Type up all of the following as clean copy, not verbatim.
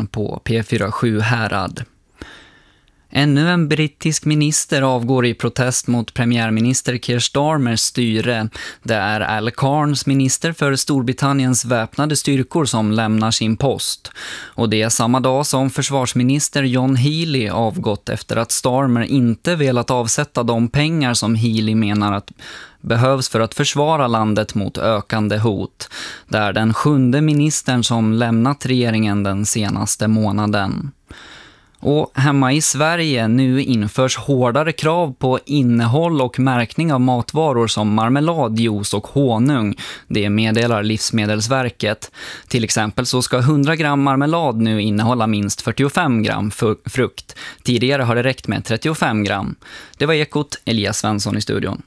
på P47 Härad. Ännu en brittisk minister avgår i protest mot premiärminister Keir Starmers styre. Det är Al Cairns, minister för Storbritanniens väpnade styrkor, som lämnar sin post. Och det är samma dag som försvarsminister John Healey avgått efter att Starmer inte velat avsätta de pengar som Healey menar att behövs för att försvara landet mot ökande hot. Det är den 7:e ministern som lämnat regeringen den senaste månaden. Och hemma i Sverige nu införs hårdare krav på innehåll och märkning av matvaror som marmelad, juice och honung. Det meddelar Livsmedelsverket. Till exempel så ska 100 gram marmelad nu innehålla minst 45 gram frukt. Tidigare har det räckt med 35 gram. Det var Ekot, Elias Svensson i studion.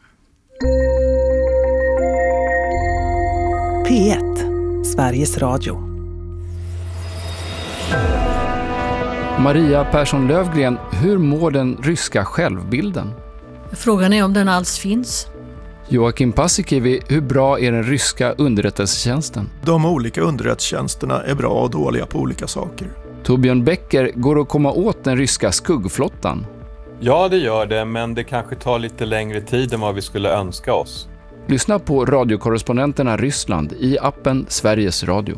P1, Sveriges Radio. Maria Persson Lövgren, hur mår den ryska självbilden? Frågan är om den alls finns. Joakim Paasikivi, hur bra är den ryska underrättelsetjänsten? De olika underrättelsetjänsterna är bra och dåliga på olika saker. Torbjörn Becker, går att komma åt den ryska skuggflottan? Ja, det gör det, men det kanske tar lite längre tid än vad vi skulle önska oss. Lyssna på radiokorrespondenterna Ryssland i appen Sveriges Radio.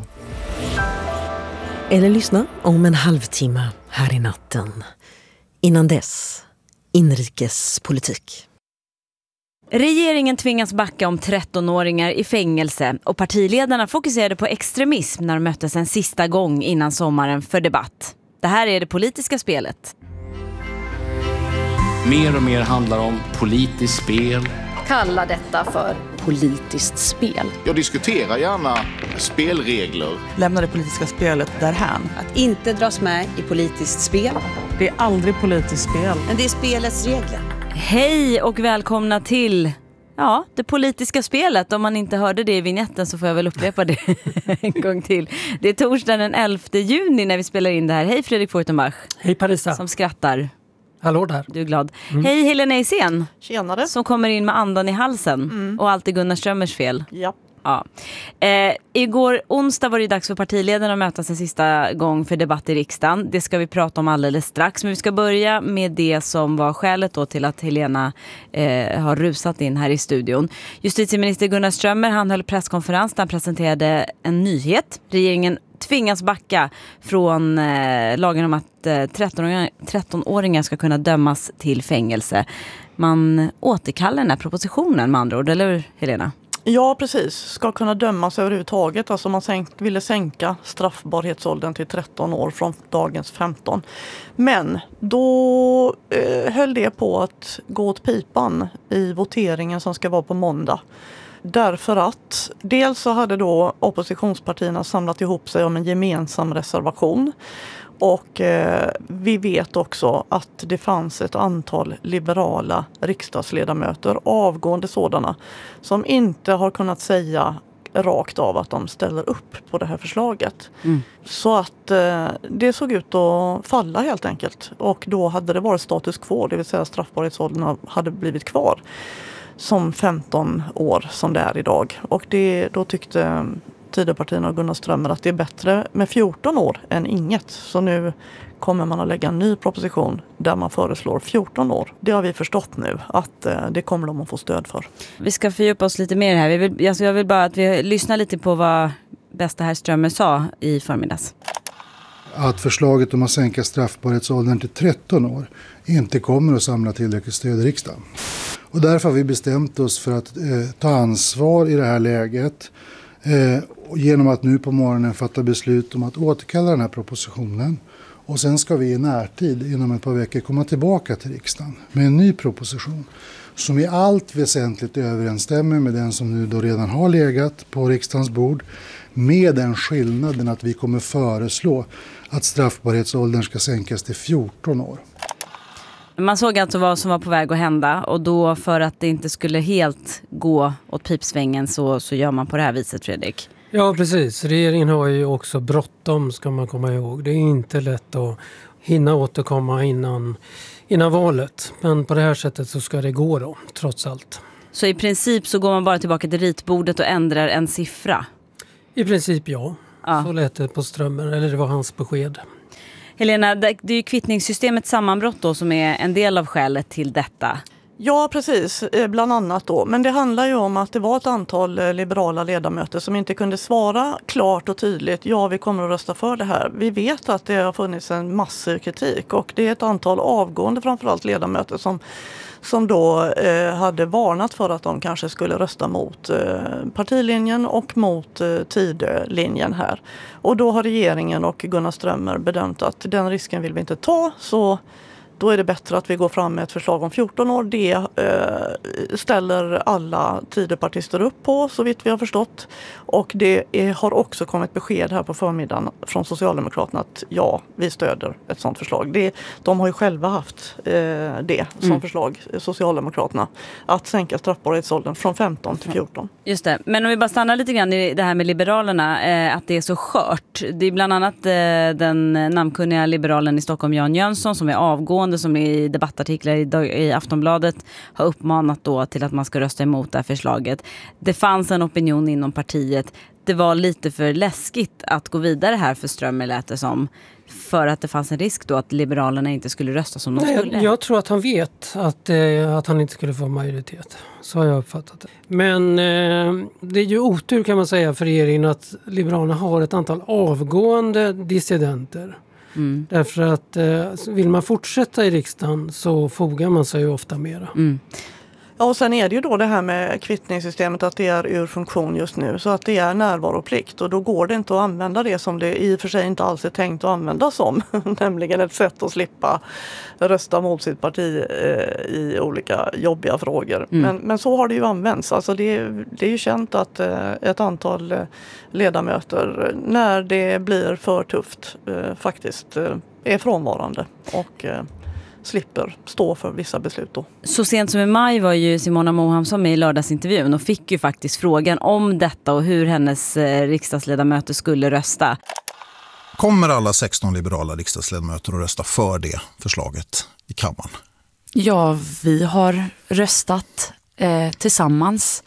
Eller lyssna om en halvtimme här i natten. Innan dess, inrikespolitik. Regeringen tvingas backa om 13-åringar i fängelse och partiledarna fokuserade på extremism när de möttes en sista gång innan sommaren för debatt. Det här är det politiska spelet. Mer och mer handlar om politiskt spel. Kalla detta för politiskt spel. Jag diskuterar gärna spelregler. Lämna det politiska spelet därhän. Att inte dras med i politiskt spel. Det är aldrig politiskt spel. Men det är spelets regler. Hej och välkomna till det politiska spelet. Om man inte hörde det i vignetten så får jag väl upprepa det en gång till. Det är torsdagen den 11 juni när vi spelar in det här. Hej Fredrik Fortenbach. Hej Parisa. Som skrattar. Hallå där. Du är glad. Hej Helena Eisen. Tjenare. Som kommer in med andan i halsen. Och allt är Gunnar Strömmers fel. Ja. Igår onsdag var det dags för partiledarna att mötas en sista gång för debatt i riksdagen. Det ska vi prata om alldeles strax. Men vi ska börja med det som var skälet då till att Helena har rusat in här i studion. Justitieminister Gunnar Strömmer, han höll presskonferens där han presenterade en nyhet. Regeringen tvingas backa från lagen om att 13-åringar ska kunna dömas till fängelse. Man återkallar den här propositionen med andra ord, eller hur Helena? Ja, precis. Ska kunna dömas överhuvudtaget. Alltså man ville sänka straffbarhetsåldern till 13 år från dagens 15. Men då höll det på att gå åt pipan i voteringen som ska vara på måndag. Därför att dels så hade då oppositionspartierna samlat ihop sig om en gemensam reservation. Och vi vet också att det fanns ett antal liberala riksdagsledamöter, avgående sådana, som inte har kunnat säga rakt av att de ställer upp på det här förslaget. Så att det såg ut att falla helt enkelt. Och då hade det varit status quo, det vill säga straffbarhetsåldern hade blivit kvar som 15 år som det är idag. Och då tyckte Tidöpartierna och Gunnar Strömmer att det är bättre med 14 år än inget. Så nu kommer man att lägga en ny proposition där man föreslår 14 år. Det har vi förstått nu att det kommer de att få stöd för. Vi ska fördjupa oss lite mer här. Jag vill bara att vi lyssnar lite på vad bästa herr Strömmer sa i förmiddags. Att förslaget om att sänka straffbarhetsåldern till 13 år inte kommer att samla tillräckligt stöd i riksdagen. Och därför har vi bestämt oss för att ta ansvar i det här läget genom att nu på morgonen fatta beslut om att återkalla den här propositionen. Och sen ska vi i närtid inom ett par veckor komma tillbaka till riksdagen med en ny proposition som i allt väsentligt överensstämmer med den som nu då redan har legat på riksdagens bord, med den skillnaden att vi kommer föreslå att straffbarhetsåldern ska sänkas till 14 år. Man såg alltså vad som var på väg att hända, och då för att det inte skulle helt gå åt pipsvängen så gör man på det här viset, Fredrik. Ja, precis. Regeringen har ju också bråttom, ska man komma ihåg. Det är inte lätt att hinna återkomma innan valet. Men på det här sättet så ska det gå då, trots allt. Så i princip så går man bara tillbaka till ritbordet och ändrar en siffra? I princip ja. Så lät det på Strömmer, eller det var hans besked. Helena, det är ju kvittningssystemets sammanbrott då som är en del av skälet till detta. Ja, precis. Bland annat då. Men det handlar ju om att det var ett antal liberala ledamöter som inte kunde svara klart och tydligt. Ja, vi kommer att rösta för det här. Vi vet att det har funnits en massiv kritik och det är ett antal avgående framförallt ledamöter som då hade varnat för att de kanske skulle rösta mot partilinjen och mot Tidölinjen här. Och då har regeringen och Gunnar Strömmer bedömt att den risken vill vi inte ta, så då är det bättre att vi går fram med ett förslag om 14 år. Det ställer alla Tidöpartister upp på, så vitt vi har förstått. Och det har också kommit besked här på förmiddagen från Socialdemokraterna att ja, vi stöder ett sådant förslag. De har ju själva haft det som förslag, Socialdemokraterna, att sänka straffbarhetsåldern från 15 till 14. Just det, men om vi bara stannar lite grann i det här med Liberalerna, att det är så skört. Det är bland annat den namnkunniga liberalen i Stockholm, Jan Jönsson, som är avgående, som i debattartiklar i Aftonbladet har uppmanat då till att man ska rösta emot det här förslaget. Det fanns en opinion inom partiet. Det var lite för läskigt att gå vidare här för Strömmer, lät det som, för att det fanns en risk då att Liberalerna inte skulle rösta som de skulle. Jag tror att han vet att han inte skulle få majoritet. Så har jag uppfattat det. Men det är ju otur, kan man säga, för regeringen att Liberalerna har ett antal avgående dissidenter. Därför att vill man fortsätta i riksdagen så fogar man sig ju ofta mera. Ja, och sen är det ju då det här med kvittningssystemet, att det är ur funktion just nu, så att det är närvaroplikt, och då går det inte att använda det som det i och för sig inte alls är tänkt att använda som, nämligen ett sätt att slippa rösta mot sitt parti i olika jobbiga frågor. Men så har det ju använts. Alltså det är ju känt att ett antal ledamöter, när det blir för tufft, faktiskt är frånvarande och slipper stå för vissa beslut då. Så sent som i maj var ju Simona Mohamsson med i lördagsintervjun och fick ju faktiskt frågan om detta och hur hennes riksdagsledamöter skulle rösta. Kommer alla 16 liberala riksdagsledamöter att rösta för det förslaget i kammaren? Ja, vi har röstat tillsammans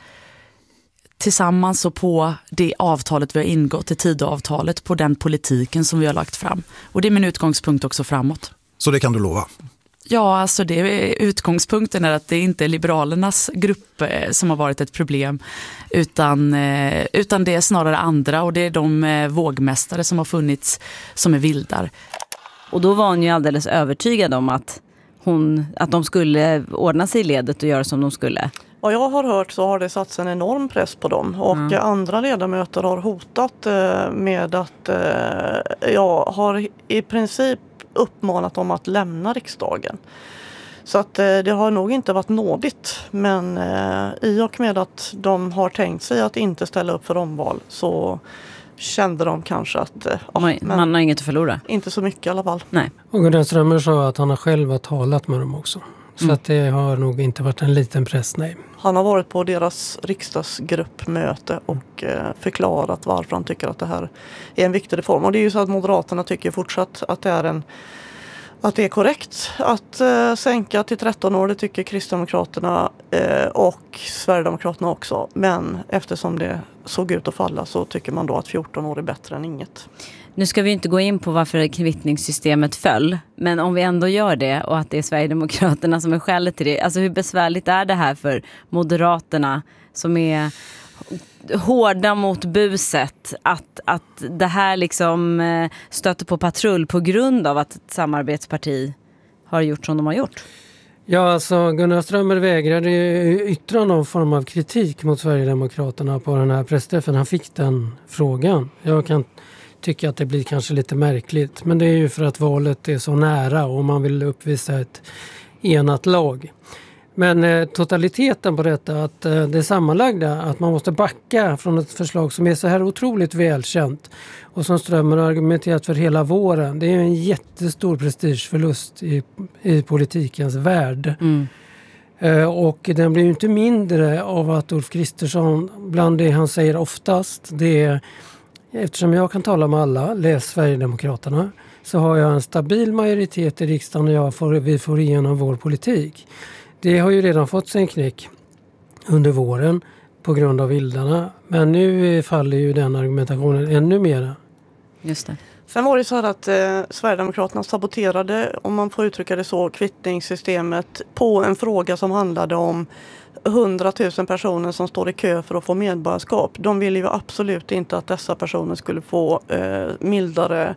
och på det avtalet vi har ingått, i Tidöavtalet, på den politiken som vi har lagt fram. Och det är min utgångspunkt också framåt. Så det kan du lova? Ja, alltså utgångspunkten är att det inte är Liberalernas grupp som har varit ett problem, utan det är snarare andra, och det är de vågmästare som har funnits som är vildar. Och då var hon ju alldeles övertygad om att de skulle ordna sig i ledet och göra som de skulle. Vad jag har hört så har det satts en enorm press på dem, och andra ledamöter har hotat med att jag har i princip uppmanat dem att lämna riksdagen. Så att det har nog inte varit nådigt, men i och med att de har tänkt sig att inte ställa upp för omval så kände de kanske att man har inget att förlora. Inte så mycket i alla fall. Nej. Och Gunnar Strömmer sa att han har själv talat med dem också. Så att det har nog inte varit en liten press, nej. Han har varit på deras riksdagsgruppmöte och förklarat varför han tycker att det här är en viktig reform. Och det är ju så att Moderaterna tycker fortsatt att det är korrekt att sänka till 13 år. Det tycker Kristdemokraterna och Sverigedemokraterna också. Men eftersom det såg ut att falla så tycker man då att 14 år är bättre än inget. Nu ska vi inte gå in på varför kvittningssystemet föll, men om vi ändå gör det och att det är Sverigedemokraterna som är skälet till det. Alltså hur besvärligt är det här för Moderaterna som är hårda mot buset, att det här liksom stöter på patrull på grund av att ett samarbetsparti har gjort som de har gjort? Ja, alltså Gunnar Strömmer vägrade yttra någon form av kritik mot Sverigedemokraterna på den här pressträffen. Han fick den frågan. Jag kan tycka att det blir kanske lite märkligt, men det är ju för att valet är så nära och man vill uppvisa ett enat lag. Men totaliteten på detta, att det sammanlagda, att man måste backa från ett förslag som är så här otroligt välkänt och som Strömmer har argumenterat för hela våren, det är en jättestor prestigeförlust i politikens värld. Och den blir ju inte mindre av att Ulf Kristersson, bland det han säger oftast, det är, eftersom jag kan tala med alla, läs Sverigedemokraterna, så har jag en stabil majoritet i riksdagen och vi får igenom vår politik. Det har ju redan fått sig en knäck under våren på grund av vildarna. Men nu faller ju den argumentationen ännu mera. Just det. Sen var det så här att Sverigedemokraterna saboterade, om man får uttrycka det så, kvittningssystemet på en fråga som handlade om 100 000 personer som står i kö för att få medborgarskap. De ville ju absolut inte att dessa personer skulle få mildare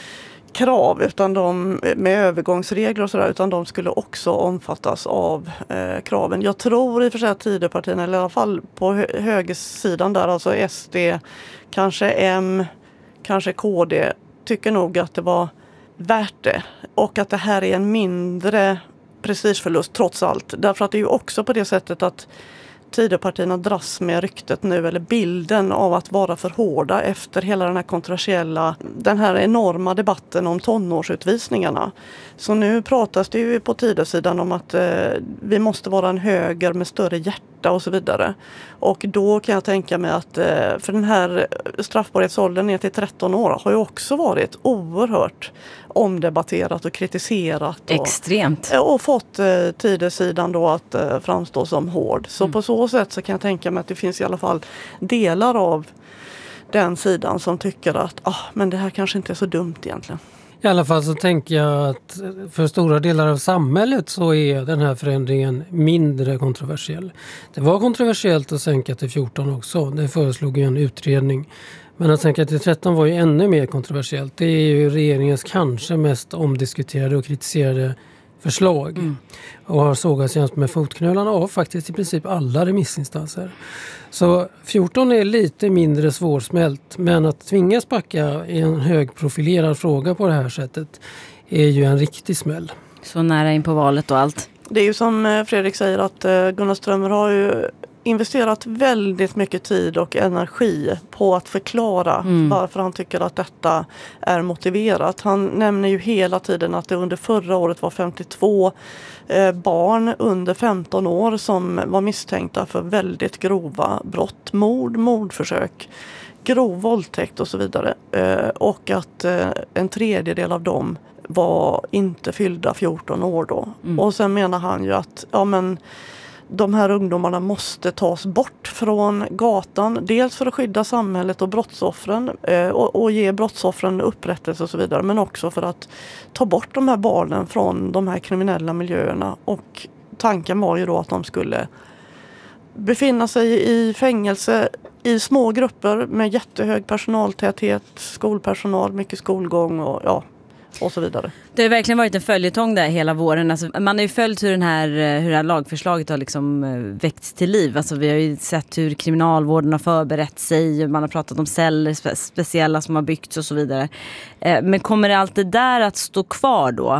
krav utan med övergångsregler och sådär, utan de skulle också omfattas av kraven. Jag tror i och för sig att Tidöpartierna, eller i alla fall på högersidan där, alltså SD, kanske M, kanske KD, tycker nog att det var värt det. Och att det här är en mindre prestigeförlust trots allt. Därför att det är ju också på det sättet att Tidöpartierna dras med ryktet nu, eller bilden av att vara för hårda efter hela den här enorma debatten om tonårsutvisningarna. Så nu pratas det ju på Tidösidan om att vi måste vara en höger med större hjärta och så vidare. Och då kan jag tänka mig att för den här straffbarhetsåldern ner till 13 år har ju också varit oerhört omdebatterat och kritiserat. Extremt. Och fått Tidösidan då att framstå som hård. Så på så sätt så kan jag tänka mig att det finns i alla fall delar av den sidan som tycker att men det här kanske inte är så dumt egentligen. I alla fall så tänker jag att för stora delar av samhället så är den här förändringen mindre kontroversiell. Det var kontroversiellt att sänka till 14 också. Det föreslog ju en utredning. Men att sänka till 13 var ju ännu mer kontroversiellt. Det är ju regeringens kanske mest omdiskuterade och kritiserade förslag. Och har sågats jämst med fotknölarna av faktiskt i princip alla remissinstanser. Så 14 är lite mindre svårsmält, men att tvingas backa i en högprofilerad fråga på det här sättet är ju en riktig smäll. Så nära in på valet och allt. Det är ju som Fredrik säger att Gunnar Strömmer har ju investerat väldigt mycket tid och energi på att förklara varför han tycker att detta är motiverat. Han nämner ju hela tiden att det under förra året var 52 barn under 15 år som var misstänkta för väldigt grova brott. Mordförsök, grov våldtäkt och så vidare. Och att en tredjedel av dem var inte fyllda 14 år då. Och sen menar han ju att de här ungdomarna måste tas bort från gatan. Dels för att skydda samhället och brottsoffren och ge brottsoffren upprättelse och så vidare. Men också för att ta bort de här barnen från de här kriminella miljöerna. Och tanken var ju då att de skulle befinna sig i fängelse i små grupper med jättehög personaltäthet, skolpersonal, mycket skolgång och så vidare. Det har verkligen varit en följetong där hela våren. Alltså, man har ju följt hur det här lagförslaget har liksom väckts till liv. Alltså, vi har ju sett hur kriminalvården har förberett sig. Man har pratat om celler speciella som har byggts och så vidare. Men kommer det allt det där att stå kvar då?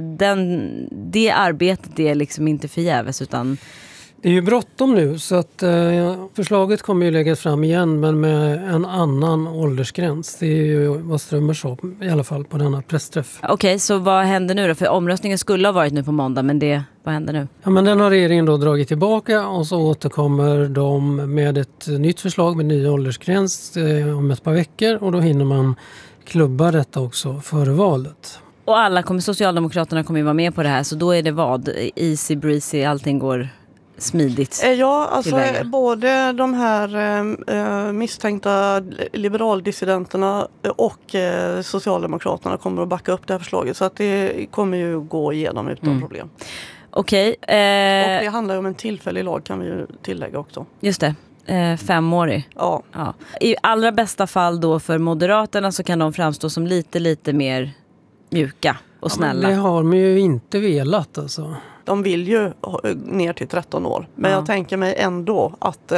Det arbetet är liksom inte förgäves utan... Det är ju bråttom nu så att förslaget kommer ju läggas fram igen men med en annan åldersgräns. Det är ju vad Strömmer sa i alla fall på denna pressträff. Okej, så vad händer nu då? För omröstningen skulle ha varit nu på måndag men vad händer nu? Ja, men den har regeringen då dragit tillbaka och så återkommer de med ett nytt förslag med ny åldersgräns om ett par veckor och då hinner man klubba detta också före valet. Och Socialdemokraterna kommer ju vara med på det här så då är det vad? Easy breezy, allting går... smidigt. Ja, alltså både de här misstänkta liberaldissidenterna och Socialdemokraterna kommer att backa upp det här förslaget så att det kommer ju gå igenom utan problem. Okej. Och det handlar ju om en tillfällig lag kan vi ju tillägga också. Just det. 5-årig. Ja. I allra bästa fall då för Moderaterna så kan de framstå som lite mer mjuka och snälla. Men det har man ju inte velat alltså. De vill ju ner till 13 år. Men jag tänker mig ändå att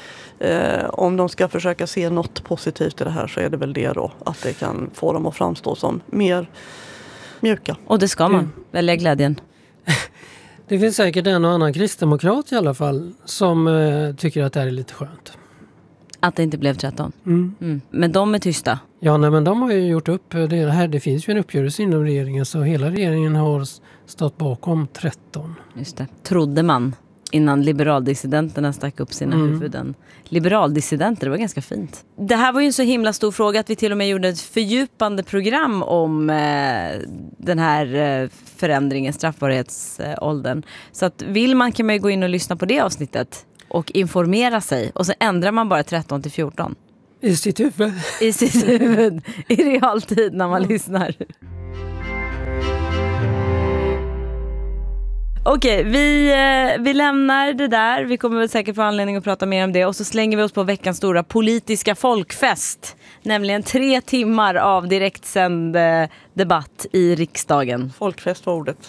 om de ska försöka se något positivt i det här så är det väl det då. Att det kan få dem att framstå som mer mjuka. Och det ska man välja glädjen. Det finns säkert en och annan kristdemokrat i alla fall som tycker att det här är lite skönt. Att det inte blev 13. Men de är tysta. Ja, men de har ju gjort upp det här. Det finns ju en uppgörelse inom regeringen så hela regeringen har stått bakom 13. Just det. Trodde man innan liberaldissidenterna stack upp sina huvuden. Liberaldissidenter, det var ganska fint. Det här var ju en så himla stor fråga att vi till och med gjorde ett fördjupande program om den här förändringen, straffbarhetsåldern. Så att vill man kan man ju gå in och lyssna på det avsnittet och informera sig. Och så ändrar man bara 13 till 14. I sitt huvud. I sitt huvud. I realtid när man lyssnar. Okej, vi lämnar det där. Vi kommer väl säkert få anledning att prata mer om det. Och så slänger vi oss på veckans stora politiska folkfest. Nämligen 3 timmar av direktsänd debatt i riksdagen. Folkfest var ordet.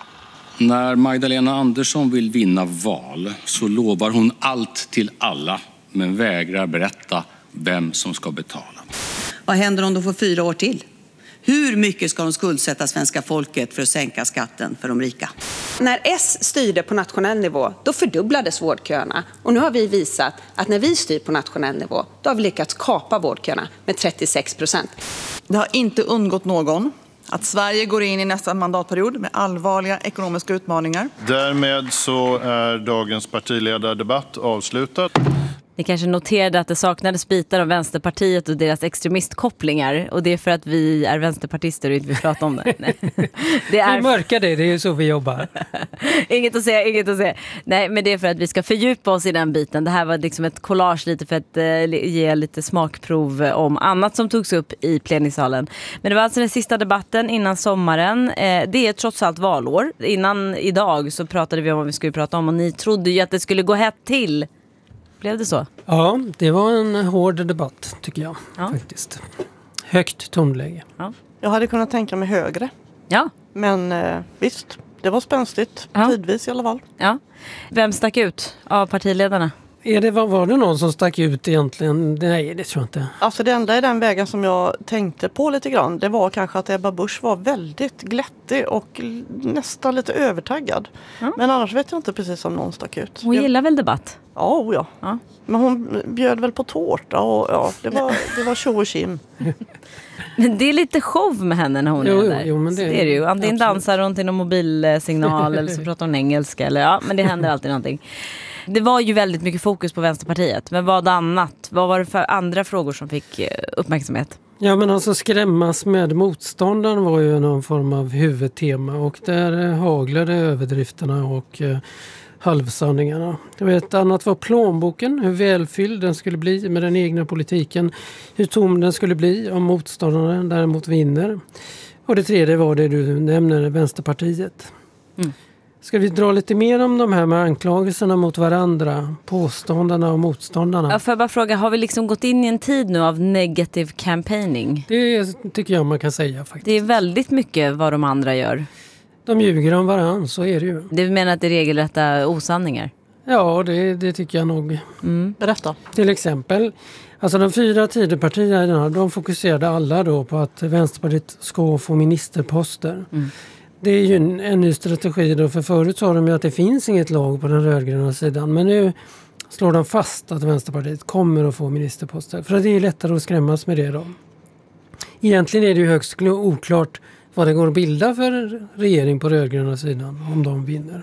När Magdalena Andersson vill vinna val så lovar hon allt till alla, men vägrar berätta vem som ska betala. Vad händer om de får 4 år till? Hur mycket ska de skuldsätta svenska folket för att sänka skatten för de rika? När S styrde på nationell nivå, då fördubblades vårdköerna. Och nu har vi visat att när vi styr på nationell nivå, då har vi lyckats kapa vårdköerna med 36%. Det har inte undgått någon att Sverige går in i nästa mandatperiod med allvarliga ekonomiska utmaningar. Därmed så är dagens partiledardebatt avslutad. Ni kanske noterade att det saknades bitar av Vänsterpartiet och deras extremistkopplingar. Och det är för att vi är vänsterpartister och inte vill prata om det. Nej. Det är... Vi mörkar det är ju så vi jobbar. Inget att säga. Nej, men det är för att vi ska fördjupa oss i den biten. Det här var liksom ett collage lite för att ge lite smakprov om annat som togs upp i plenisalen. Men det var alltså den sista debatten innan sommaren. Det är trots allt valår. Innan idag så pratade vi om vad vi skulle prata om och ni trodde ju att det skulle gå hett till. Blev det så? Ja, det var en hård debatt tycker jag faktiskt. Högt tonläge. Ja. Jag hade kunnat tänka mig högre. Ja. Men visst, det var spänstigt. Tidvis i alla fall. Ja. Vem stack ut av partiledarna? Var det någon som stack ut egentligen? Nej, det tror jag inte. Alltså det enda i den vägen som jag tänkte på lite grann, det var kanske att Ebba Busch var väldigt glättig och nästan lite övertaggad. Ja. Men annars vet jag inte precis om någon stack ut. Hon gillar väl debatt? Ja. Men hon bjöd väl på tårta och det var show och kim. Men det är lite show med henne när hon är där. Jo, men det är det ju. Antingen dansar hon till någon mobilsignal eller så pratar hon engelska. Men det händer alltid någonting. Det var ju väldigt mycket fokus på Vänsterpartiet. Men vad annat? Vad var det för andra frågor som fick uppmärksamhet? Ja, men alltså skrämmas med motståndaren var ju någon form av huvudtema. Och där haglade överdrifterna och halvsanningarna. Ett annat var plånboken. Hur välfylld den skulle bli med den egna politiken. Hur tom den skulle bli om motståndaren däremot vinner. Och det tredje var det du nämner, Vänsterpartiet. Mm. Ska vi dra lite mer om de här med anklagelserna mot varandra, påståndarna och motståndarna? Ja, får jag bara fråga, har vi liksom gått in i en tid nu av negative campaigning? Det tycker jag man kan säga faktiskt. Det är väldigt mycket vad de andra gör. De ljuger om varandra, så är det ju. Du menar att det är regelrätta osanningar? Ja, det tycker jag nog. Berätta. Till exempel, alltså de 4 Tidöpartierna, de fokuserade alla då på att Vänsterpartiet ska få ministerposter. Mm. Det är ju en ny strategi då, för förut sa de ju att det finns inget lag på den rödgröna sidan. Men nu slår de fast att Vänsterpartiet kommer att få ministerposter. För att det är lättare att skrämmas med det då. Egentligen är det ju högst oklart vad det går att bilda för regering på rödgröna sidan om de vinner.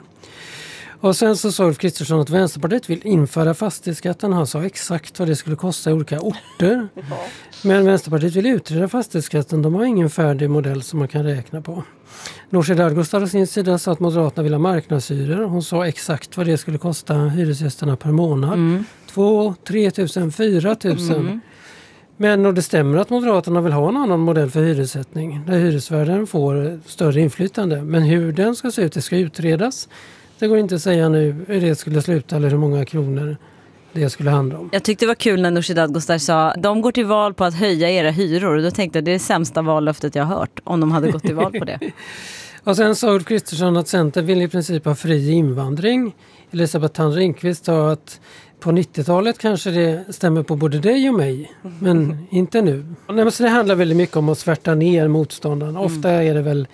Och sen så sa Ulf Kristersson att Vänsterpartiet vill införa fastighetsskatten. Han sa exakt vad det skulle kosta i olika orter. Men Vänsterpartiet vill utreda fastighetsskatten. De har ingen färdig modell som man kan räkna på. Nooshi Dadgostar å sin sida sa att Moderaterna vill ha marknadshyror. Hon sa exakt vad det skulle kosta hyresgästerna per månad. 2 3 000, 4 000. Men det stämmer att Moderaterna vill ha en annan modell för hyressättning. Där hyresvärden får större inflytande. Men hur den ska se ut, det ska utredas. Det går inte att säga nu hur det skulle sluta eller hur många kronor det skulle handla om. Jag tyckte det var kul när Nooshi Dadgostar sa de går till val på att höja era hyror. Och då tänkte jag det är det sämsta vallöftet jag har hört om de hade gått till val på det. Och sen sa Ulf Kristersson att Centern vill i princip ha fri invandring. Elisabeth Thand Ringqvist sa att på 90-talet kanske det stämmer på både dig och mig. Men inte nu. Nej, men så det handlar väldigt mycket om att svärta ner motståndaren. Ofta är det väl...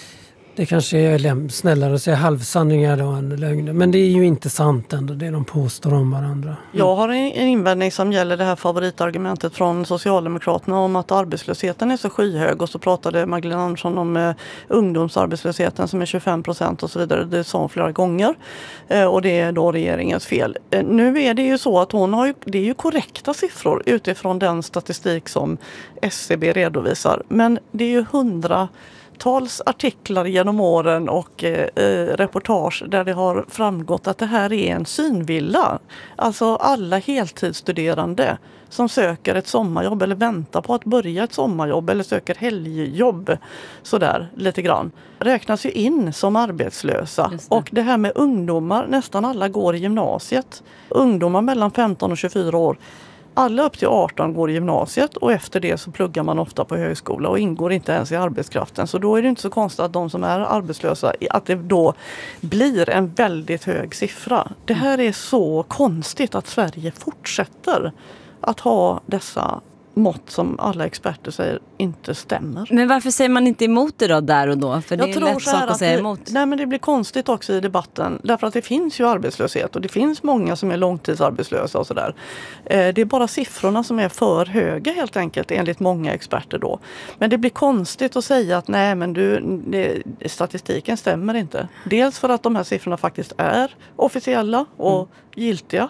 Det kanske är snällare att säga halvsanningar då än lögner. Men det är ju inte sant ändå, det de påstår om varandra. Jag har en invändning som gäller det här favoritargumentet från Socialdemokraterna om att arbetslösheten är så skyhög. Och så pratade Magdalena Andersson om ungdomsarbetslösheten som är 25% och så vidare. Det sa hon flera gånger. Och det är då regeringens fel. Nu är det ju så att det är ju korrekta siffror utifrån den statistik som SCB redovisar. Men det är ju hundratals artiklar genom åren och reportage där det har framgått att det här är en synvilla. Alltså alla heltidsstuderande som söker ett sommarjobb eller väntar på att börja ett sommarjobb eller söker helgjobb sådär lite grann räknas ju in som arbetslösa. Och det här med ungdomar, nästan alla går i gymnasiet. Ungdomar mellan 15 och 24 år, alla upp till 18 går i gymnasiet och efter det så pluggar man ofta på högskola och ingår inte ens i arbetskraften. Så då är det inte så konstigt att de som är arbetslösa, att det då blir en väldigt hög siffra. Det här är så konstigt att Sverige fortsätter att ha dessa mått som alla experter säger inte stämmer. Men varför säger man inte emot det då där och då? För det är lätt sak att säga emot. Nej, men det blir konstigt också i debatten. Därför att det finns ju arbetslöshet och det finns många som är långtidsarbetslösa och sådär. Det är bara siffrorna som är för höga helt enkelt enligt många experter då. Men det blir konstigt att säga att nej men statistiken stämmer inte. Dels för att de här siffrorna faktiskt är officiella och giltiga.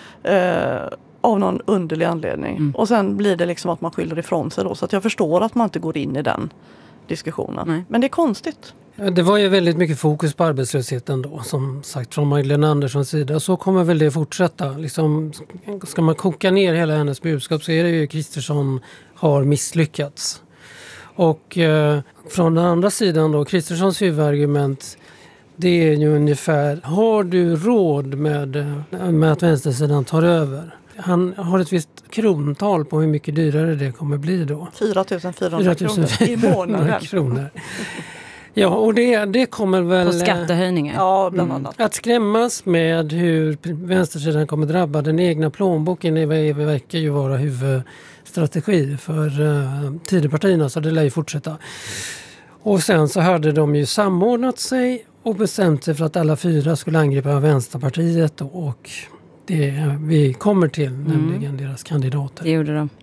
Av någon underlig anledning. Och sen blir det liksom att man skyller ifrån sig då. Så att jag förstår att man inte går in i den diskussionen. Nej. Men det är konstigt. Det var ju väldigt mycket fokus på arbetslösheten då. Som sagt från Magdalena Anderssons sida. Så kommer väl det fortsätta. Liksom, ska man koka ner hela hennes budskap så är det ju Kristersson har misslyckats. Och från den andra sidan då. Kristerssons huvudargument. Det är ju ungefär, har du råd med att vänstersidan tar över? Han har ett visst krontal på hur mycket dyrare det kommer bli då. 4 400 kronor i månaden. Kronor. Ja, och det kommer väl... På skattehöjningar. Ja, bland annat. Att skrämmas med hur vänstersidan kommer drabba den egna plånboken verkar ju vara huvudstrategi för Tidöpartierna, så det lär ju fortsätta. Och sen så hade de ju samordnat sig och bestämt sig för att alla fyra skulle angripa Vänsterpartiet och det vi kommer till, nämligen deras kandidater. Det gjorde de.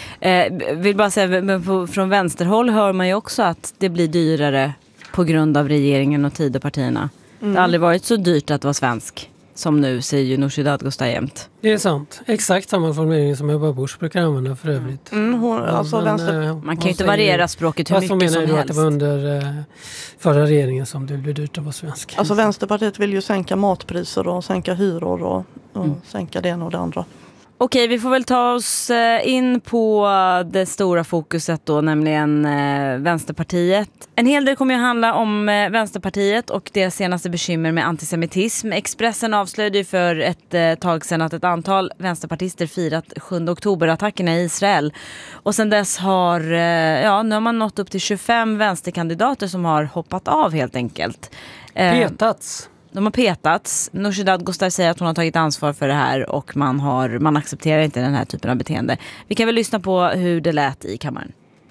Vill bara säga, men från vänsterhåll hör man ju också att det blir dyrare på grund av regeringen och Tidöpartierna. Det har aldrig varit så dyrt att vara svensk som nu, säger ju Nooshi Dadgostar jämt. Det är sant. Exakt samma formulering som Ebba Busch brukar använda för övrigt. Man kan ju inte variera språket hur mycket som helst. Att det var under förra regeringen som det blev dyrt att vara svensk. Alltså Vänsterpartiet vill ju sänka matpriser och sänka hyror och sänka det ena och det andra. Okej, vi får väl ta oss in på det stora fokuset då, nämligen Vänsterpartiet. En hel del kommer ju handla om Vänsterpartiet och deras senaste bekymmer med antisemitism. Expressen avslöjade ju för ett tag sedan att ett antal vänsterpartister firat 7 oktober-attackerna i Israel. Och sen dess har, nu har man nått upp till 25 vänsterkandidater som har hoppat av helt enkelt. Petats. De har petats. Nooshi Dadgostar säger att hon har tagit ansvar för det här och man accepterar inte den här typen av beteende. Vi kan väl lyssna på hur det lät i kammaren.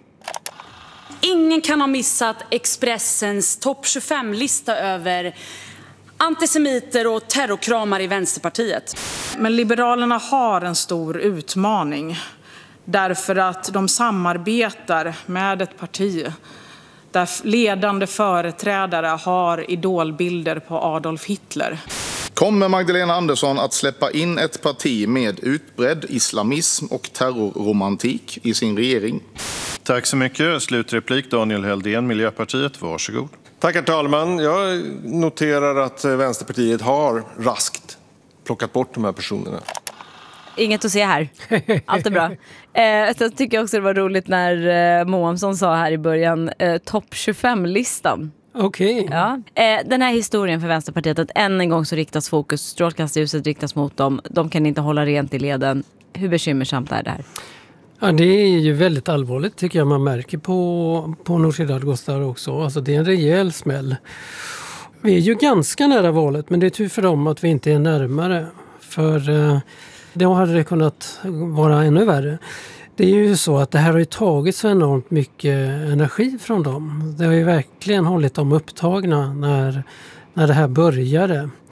Ingen kan ha missat Expressens topp 25-lista över antisemiter och terrorkramar i Vänsterpartiet. Men Liberalerna har en stor utmaning därför att de samarbetar med ett parti där ledande företrädare har idolbilder på Adolf Hitler. Kommer Magdalena Andersson att släppa in ett parti med utbredd islamism och terrorromantik i sin regering? Tack så mycket. Slutreplik Daniel Heldén, Miljöpartiet. Varsågod. Tack herr talman. Jag noterar att Vänsterpartiet har raskt plockat bort de här personerna. Inget att se här. Allt är bra. Jag tycker också det var roligt när Moamsson sa här i början topp 25-listan. Okej. Ja. Den här historien för Vänsterpartiet, att än en gång så riktas fokus, strålkastarljuset riktas mot dem. De kan inte hålla rent i leden. Hur bekymmersamt är det här? Ja, det är ju väldigt allvarligt tycker jag man märker på Nooshi Dadgostar också. Alltså det är en rejäl smäll. Vi är ju ganska nära valet, men det är tur för dem att vi inte är närmare. För då hade det kunnat vara ännu värre. Det är ju så att det här har ju tagit så enormt mycket energi från dem. Det har ju verkligen hållit dem upptagna när det här började.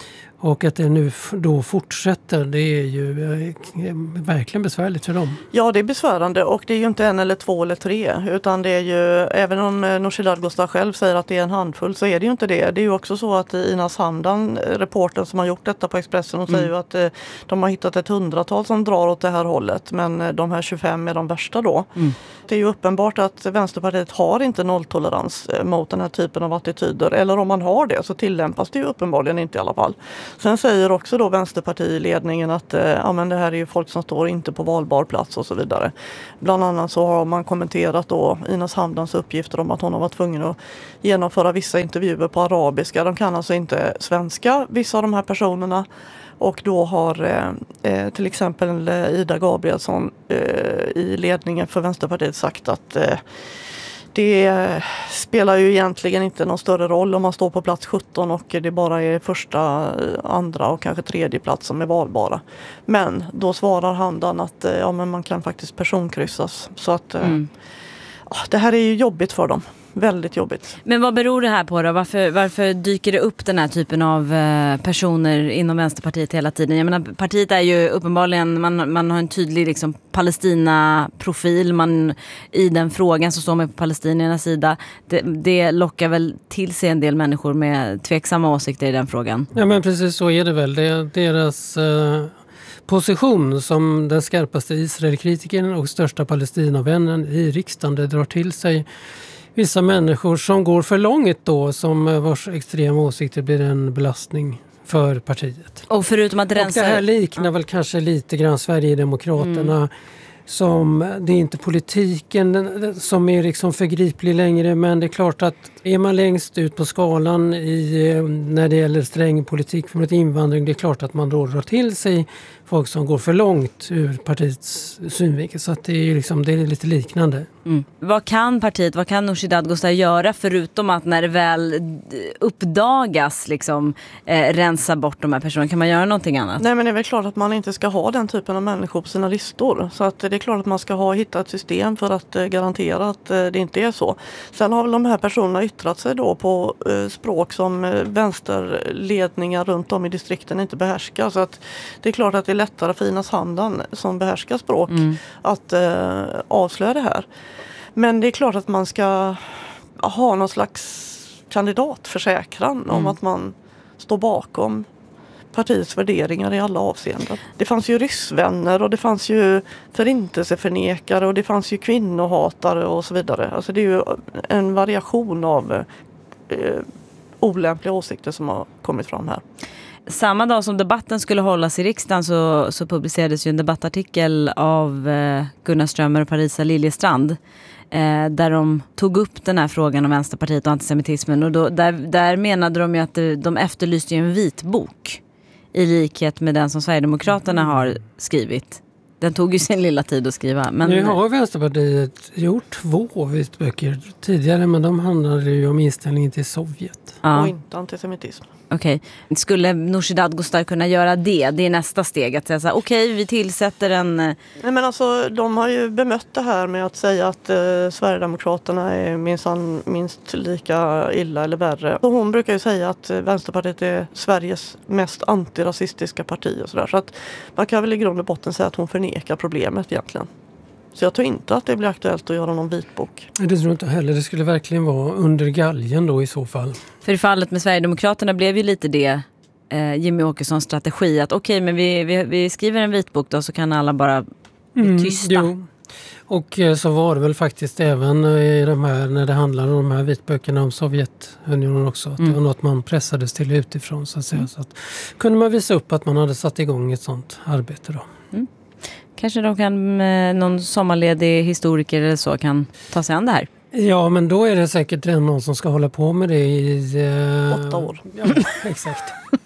Och att det nu då fortsätter, det är ju verkligen besvärligt för dem. Ja, det är besvärande och det är ju inte 1 eller 2 eller 3 utan det är ju, även om Nooshi Dadgostar själv säger att det är en handfull så är det ju inte det. Det är ju också så att Ina Hamdan, reportern som har gjort detta på Expressen, hon säger ju att de har hittat ett 100-tal som drar åt det här hållet men de här 25 är de värsta då. Det är ju uppenbart att Vänsterpartiet har inte nolltolerans mot den här typen av attityder, eller om man har det så tillämpas det ju uppenbarligen inte i alla fall. Sen säger också då Vänsterpartiledningen att men det här är ju folk som står inte på valbar plats och så vidare. Bland annat så har man kommenterat då Ina Hamdans uppgifter om att hon har varit tvungen att genomföra vissa intervjuer på arabiska. De kan alltså inte svenska, vissa av de här personerna. Och då har till exempel Ida Gabrielsson i ledningen för Vänsterpartiet sagt att det spelar ju egentligen inte någon större roll om man står på plats 17 och det bara är första, andra och kanske tredje plats som är valbara. Men då svarar Hamdan att men man kan faktiskt personkryssas. Så att det här är ju jobbigt för dem. Väldigt jobbigt. Men vad beror det här på då? Varför dyker det upp den här typen av personer inom Vänsterpartiet hela tiden? Jag menar, partiet är ju uppenbarligen, man har en tydlig liksom Palestina-profil. I den frågan så står man på palestiniernas sida. Det lockar väl till sig en del människor med tveksamma åsikter i den frågan. Ja, men precis så är det väl. Det är deras position som den skarpaste Israel-kritikern och största Palestina-vännen i riksdagen. Det drar till sig vissa människor som går för långt då, som vars extrema åsikter blir en belastning för partiet. Och förutom att rensa... Och det här liknar väl kanske lite grann Sverigedemokraterna som, det är inte politiken som är liksom förgriplig längre, men det är klart att är man längst ut på skalan när det gäller sträng politik mot invandring, det är klart att man då drar till sig folk som går för långt ur partiets synvinkel. Så att det är lite liknande. Vad kan Nooshi Dadgostar göra förutom att när det väl uppdagas rensa bort de här personerna? Kan man göra någonting annat? Nej, men det är väl klart att man inte ska ha den typen av människor på sina listor. Så att det är klart att man ska hitta ett system för att garantera att det inte är så. Sen har väl de här personerna yttrat sig då på språk som vänsterledningar runt om i distrikten inte behärskar. Så att det är klart att det är lättare för Ina Hamdan som behärskar språk att avslöja det här. Men det är klart att man ska ha någon slags kandidatförsäkran om att man står bakom partiets värderingar i alla avseenden. Det fanns ju ryssvänner och det fanns ju förintelseförnekare och det fanns ju kvinnohatare och så vidare. Alltså det är ju en variation av olämpliga åsikter som har kommit fram här. Samma dag som debatten skulle hållas i riksdagen så publicerades ju en debattartikel av Gunnar Strömmer och Parisa Liljestrand där de tog upp den här frågan om Vänsterpartiet och antisemitismen. Och där menade de ju att de efterlyste en vitbok i likhet med den som Sverigedemokraterna har skrivit. Den tog ju sin lilla tid att skriva. Men nu har Vänsterpartiet gjort 2 vitböcker tidigare, men de handlade ju om inställningen till Sovjet. Och inte antisemitism. Okej. Skulle Nooshi Dadgostar kunna göra det? Det är nästa steg. Att säga så här, okej, vi tillsätter en... Nej, men alltså, de har ju bemött det här med att säga att Sverigedemokraterna är minst lika illa eller värre. Och hon brukar ju säga att Vänsterpartiet är Sveriges mest antirasistiska parti och sådär. Så att man kan väl i grund och botten säga att hon förnekar problemet egentligen. Så jag tror inte att det blir aktuellt att göra någon vitbok. Det tror jag inte heller. Det skulle verkligen vara under galgen då i så fall. För i fallet med Sverigedemokraterna blev ju lite det Jimmy Åkessons strategi. Att okej, men vi skriver en vitbok då så kan alla bara bli tysta. Jo. Och så var det väl faktiskt även i de här, när det handlar om de här vitböckerna om Sovjetunionen också. Att det var något man pressades till utifrån så att säga. Så att, kunde man visa upp att man hade satt igång ett sånt arbete då. Kanske de kan, någon sommarledig historiker eller så kan ta sig an det här. Ja, men då är det säkert någon som ska hålla på med det i 8 år. Ja, exakt.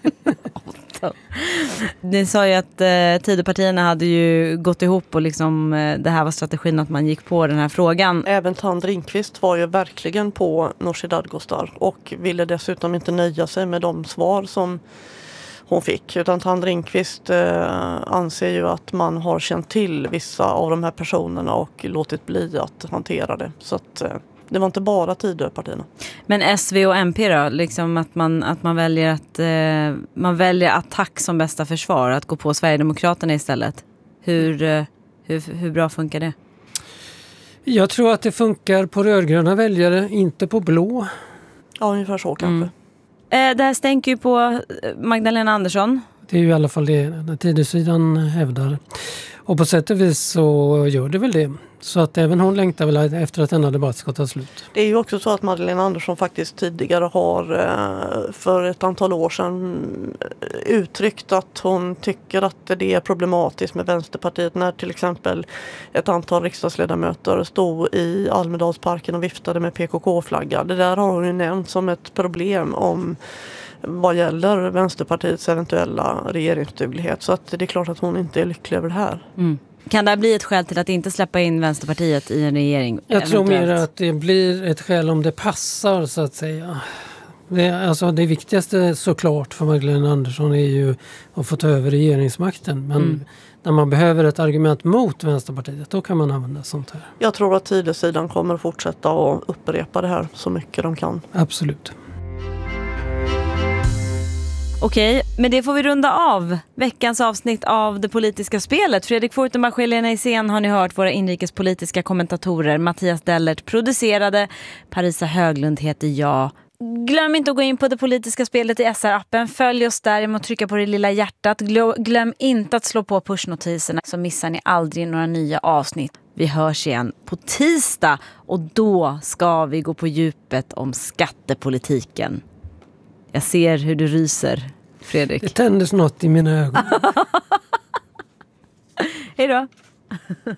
Ni sa ju att Tidöpartierna hade ju gått ihop och det här var strategin att man gick på den här frågan. Även Tand Ringqvist var ju verkligen på Nooshi Dadgostar och ville dessutom inte nöja sig med de svar som hon fick. Utan Tand Ringqvist anser ju att man har känt till vissa av de här personerna och låtit bli att hantera det. Så att Det var inte bara Tidöpartierna. Men SV och MP då? Liksom att man väljer attack som bästa försvar. Att gå på Sverigedemokraterna istället. Hur bra funkar det? Jag tror att det funkar på rödgröna väljare, inte på blå. Ja, ungefär så kanske. Det här stänker ju på Magdalena Andersson. Det är ju i alla fall det Tidösidan hävdar. Och på sätt och vis så gör det väl det. Så att även hon längtar väl efter att denna debatt ska ta slut. Det är ju också så att Magdalena Andersson faktiskt tidigare har för ett antal år sedan uttryckt att hon tycker att det är problematiskt med Vänsterpartiet när till exempel ett antal riksdagsledamöter stod i Almedalsparken och viftade med PKK-flagga. Det där har hon ju nämnt som ett problem om vad gäller Vänsterpartiets eventuella regeringsduglighet. Så att det är klart att hon inte är lycklig över det här. Kan det bli ett skäl till att inte släppa in Vänsterpartiet i en regering? Jag tror mer att det blir ett skäl om det passar så att säga. Det viktigaste såklart för Magdalena Andersson är ju att få ta över regeringsmakten. Men när man behöver ett argument mot Vänsterpartiet, då kan man använda sånt här. Jag tror att Tidösidan kommer fortsätta att upprepa det här så mycket de kan. Absolut. Okej, men det får vi runda av. Veckans avsnitt av Det politiska spelet. Fredrik Fortenbach och Helena Isén har ni hört, våra inrikespolitiska kommentatorer. Mattias Dellert producerade. Parisa Höglund heter jag. Glöm inte att gå in på Det politiska spelet i SR-appen. Följ oss där genom att trycka på det lilla hjärtat. Glöm inte att slå på pushnotiserna så missar ni aldrig några nya avsnitt. Vi hörs igen på tisdag och då ska vi gå på djupet om skattepolitiken. Jag ser hur du ryser, Fredrik. Det tändes något i mina ögon. Hej då.